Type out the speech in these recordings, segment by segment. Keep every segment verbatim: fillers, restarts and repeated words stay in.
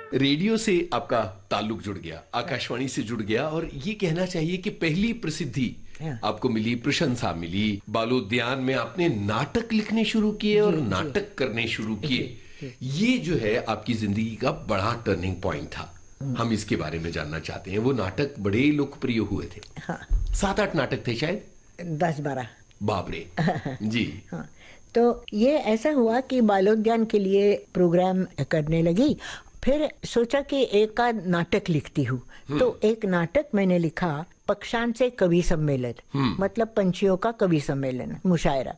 Radio से आपका ताल्लुक जुड़ गया, आकाशवाणी से जुड़ गया, और ये कहना चाहिए कि पहली प्रसिद्धि आपको मिली, प्रशंसा मिली। बालोद्यान में आपने नाटक लिखने शुरू किए और नाटक करने शुरू किए। ये जो है आपकी जिंदगी का बड़ा टर्निंग पॉइंट था। हम इसके बारे में जानना चाहते हैं। वो नाटक बड़े लोकप्रिय हुए थे। हाँ। सात आठ नाटक थे शायद, दस बारह। बाप रे। जी। हाँ, तो ये ऐसा हुआ कि बालोद्यान के लिए प्रोग्राम करने लगी। फिर सोचा कि एक आध नाटक लिखती हूँ, तो एक नाटक मैंने लिखा, पक्षांत से कवि सम्मेलन, मतलब पंछियों का कवि सम्मेलन, मुशायरा।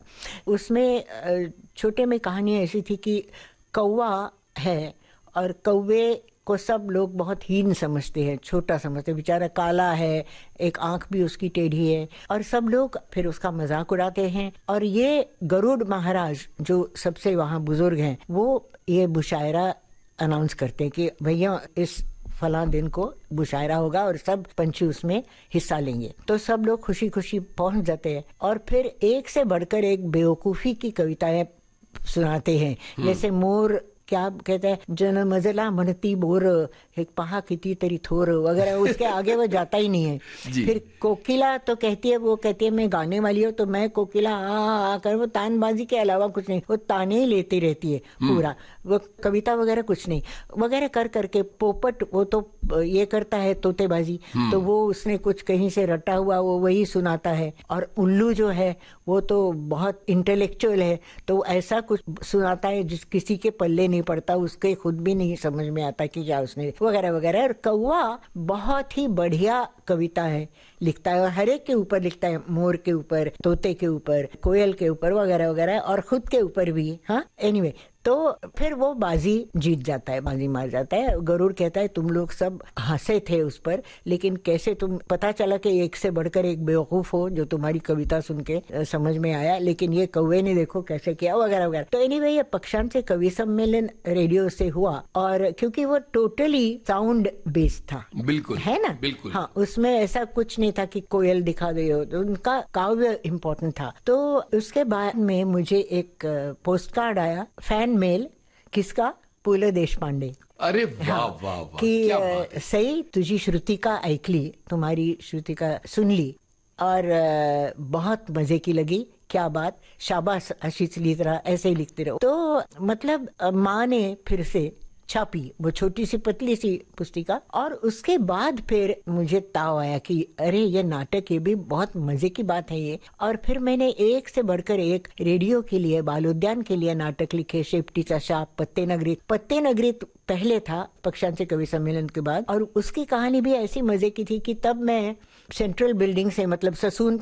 उसमें छोटे में कहानी ऐसी थी कि कौवा है और कौवे को सब लोग बहुत हीन समझते हैं, छोटा समझते हैं, बेचारा काला है, एक आंख भी उसकी टेढ़ी है, और सब लोग फिर उसका मजाक उड़ाते हैं। और ये गरुड़ महाराज जो सबसे वहाँ बुजुर्ग हैं, वो ये मुशायरा अनाउंस करते हैं कि भैया इस फला दिन को मुशायरा होगा और सब पंछी उसमें हिस्सा लेंगे। तो सब लोग खुशी खुशी पहुंच जाते हैं और फिर एक से बढ़कर एक बेवकूफ़ी की कविताएं सुनाते हैं। जैसे मोर क्या कहते हैं, जन मजला मनती बोर, एक पहा किती तरी थोर वगैरह, उसके आगे वो जाता ही नहीं है। फिर कोकिला तो कहती है, वो कहती है मैं गाने वाली हूँ, तो मैं कोकिला आ कर, वो तानबाजी के अलावा कुछ नहीं, वो ताने ही लेती रहती है पूरा, वो कविता वगैरह कुछ नहीं वगैरह कर करके। पोपट वो तो ये करता है तोतेबाजी, तो वो उसने कुछ कहीं से रटा हुआ वो वही सुनाता है। और उल्लू जो है वो तो बहुत इंटेलेक्चुअल है, तो ऐसा कुछ सुनाता है जिस किसी के पल्ले नहीं पड़ता, उसके खुद भी नहीं समझ में आता कि क्या उसने, वगैरह वगैरह। और कौवा बहुत ही बढ़िया कविता है, लिखता है, और हर एक के ऊपर लिखता है, मोर के ऊपर, तोते के ऊपर, कोयल के ऊपर, वगैरह वगैरह, और खुद के ऊपर भी। हाँ, एनीवे, तो फिर वो बाजी जीत जाता है, बाजी मार जाता है। गरुड़ कहता है तुम लोग सब हंसे थे उस पर, लेकिन कैसे तुम, पता चला कि एक से बढ़कर एक बेवकूफ हो जो तुम्हारी कविता सुन के समझ में आया, लेकिन ये कौवे ने देखो कैसे किया, वगैरह वगैरह। तो एनीवे, ये पक्षांत से कवि सम्मेलन रेडियो से हुआ, और क्योंकि वो टोटली साउंड बेस्ड था, बिल्कुल है ना, बिल्कुल। हाँ, उसमें ऐसा कुछ नहीं था कि कोयल दिखा दे हो, तो उनका काव्य इम्पोर्टेंट था। तो उसके बाद में मुझे एक पोस्ट कार्ड आया, फैन मेल, किसका, पुल देशपांडे। अरे वाह वाह वाह, कि क्या बात है। सई तुझी श्रुतिका ऐकली, तुम्हारी श्रुतिका सुन ली और बहुत मजे की लगी, क्या बात, शाबाश, अशीच लिख रहा, ऐसे ही लिखते रहो। तो मतलब माँ ने फिर से छापी वो छोटी सी पतली सी पुस्तिका, और उसके बाद फिर मुझे ताव आया कि अरे ये नाटक, ये भी बहुत मजे की बात है ये। और फिर मैंने एक से बढ़कर एक रेडियो के लिए, बालोद्यान के लिए नाटक लिखे, शेपटीचा शाप, पत्ते नगरीत। पत्ते नगरीत पहले था पक्षांत से कवि सम्मेलन के बाद, और उसकी कहानी भी ऐसी मजे की थी कि तब मैं सेंट्रल बिल्डिंग से, मतलब ससून